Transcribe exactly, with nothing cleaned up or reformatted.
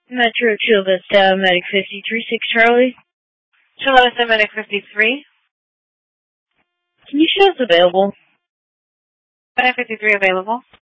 Metro Chula Vista, Medic fifty-three six Charlie. Chula Vista, Medic fifty-three. Can you show us available? Medic fifty-three available.